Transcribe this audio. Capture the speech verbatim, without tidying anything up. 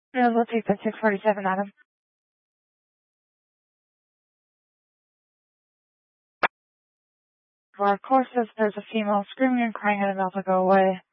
No, we'll take the six forty-seven, Adam. For our courses, there's a female screaming and crying at an to go away.